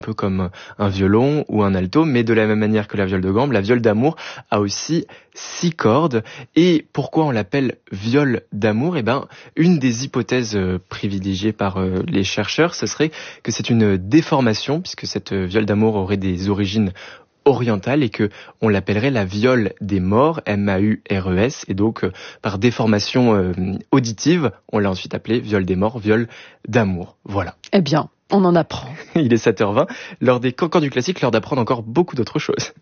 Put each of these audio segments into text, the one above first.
un peu comme un violon ou un alto, mais de la même manière que la viole de gambe, la viole d'amour a aussi 6 cordes. Et pourquoi on l'appelle viole d'amour ? Une des hypothèses privilégiées par les chercheurs, ce serait que c'est une déformation, puisque cette viole d'amour aurait des origines orientale et que on l'appellerait la viole des morts, M-A-U-R-E-S, et donc par déformation auditive, on l'a ensuite appelée viole des morts, viole d'amour. Voilà. Eh bien, on en apprend. Il est 7h20, l'heure des cancans du classique, l'heure d'apprendre encore beaucoup d'autres choses.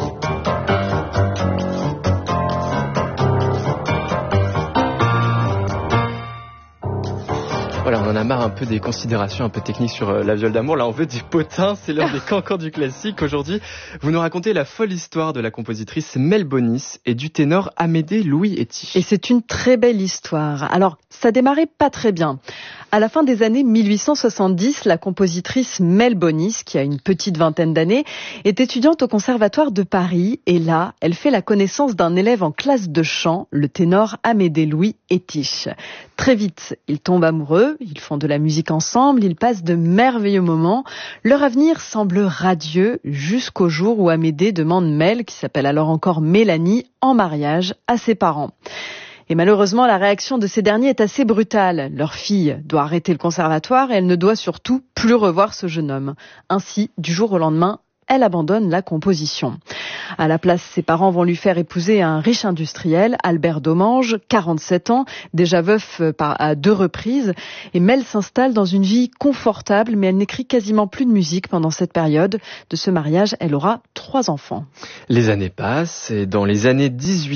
Voilà, on en a marre un peu des considérations un peu techniques sur la viole d'amour. Là, on veut du potin, c'est l'heure des cancans du classique. Aujourd'hui, vous nous racontez la folle histoire de la compositrice Mel Bonis et du ténor Amédée Louis Etich. Et c'est une très belle histoire. Alors, ça démarrait pas très bien. À la fin des années 1870, la compositrice Mel Bonis, qui a une petite vingtaine d'années, est étudiante au Conservatoire de Paris. Et là, elle fait la connaissance d'un élève en classe de chant, le ténor Amédée Louis Etich. Très vite, ils tombent amoureux, ils font de la musique ensemble, ils passent de merveilleux moments. Leur avenir semble radieux jusqu'au jour où Amédée demande Mel, qui s'appelle alors encore Mélanie, en mariage à ses parents. Et malheureusement, la réaction de ces derniers est assez brutale. Leur fille doit arrêter le conservatoire et elle ne doit surtout plus revoir ce jeune homme. Ainsi, du jour au lendemain, elle abandonne la composition. À la place, ses parents vont lui faire épouser un riche industriel, Albert Domange, 47 ans, déjà veuf à 2 reprises. Et Mel s'installe dans une vie confortable, mais elle n'écrit quasiment plus de musique pendant cette période. De ce mariage, elle aura 3 enfants. Les années passent et dans les années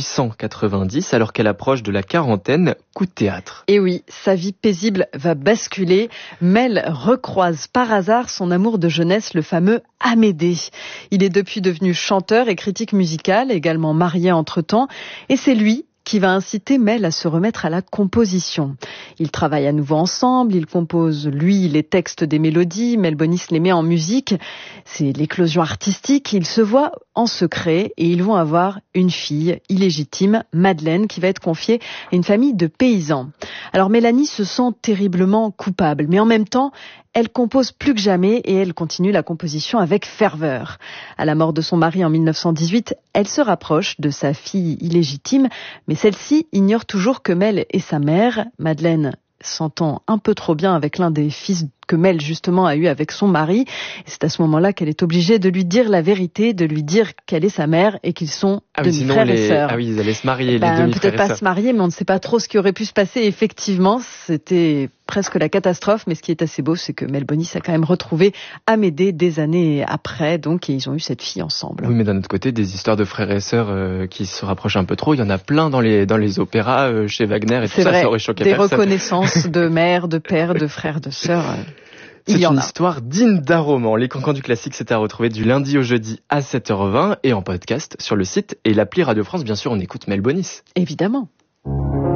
1890, alors qu'elle approche de la quarantaine, coup de théâtre. Et oui, sa vie paisible va basculer. Mel recroise par hasard son amour de jeunesse, le fameux Amédée. Il est depuis devenu chanteur et critique musical, également marié entre-temps, et c'est lui qui va inciter Mel à se remettre à la composition. Ils travaillent à nouveau ensemble, il compose, lui, les textes des mélodies, Mel Bonis les met en musique. C'est l'éclosion artistique, ils se voient en secret et ils vont avoir une fille illégitime, Madeleine, qui va être confiée à une famille de paysans. Alors Mélanie se sent terriblement coupable, mais en même temps, elle compose plus que jamais et elle continue la composition avec ferveur. À la mort de son mari en 1918, elle se rapproche de sa fille illégitime, mais celle-ci ignore toujours que Mel est sa mère. Madeleine s'entend un peu trop bien avec l'un des fils que Mel justement a eu avec son mari. Et c'est à ce moment-là qu'elle est obligée de lui dire la vérité, de lui dire qu'elle est sa mère et qu'ils sont demi-frères et sœurs. Ah oui, ils allaient se marier, les demi-frères et sœurs. Peut-être pas se marier, mais on ne sait pas trop ce qui aurait pu se passer. Effectivement, c'était presque la catastrophe, mais ce qui est assez beau, c'est que Mel Bonis a quand même retrouvé Amédée des années après, donc, et ils ont eu cette fille ensemble. Oui, mais d'un autre côté, des histoires de frères et sœurs qui se rapprochent un peu trop, il y en a plein dans les opéras, chez Wagner et tout ça aurait choqué personne. Des reconnaissances de mère, de père, de frères, de sœurs. C'est une histoire digne d'un roman. Les cancans du classique, c'est à retrouver du lundi au jeudi à 7h20 et en podcast sur le site et l'appli Radio France. Bien sûr, on écoute Mel Bonis. Évidemment.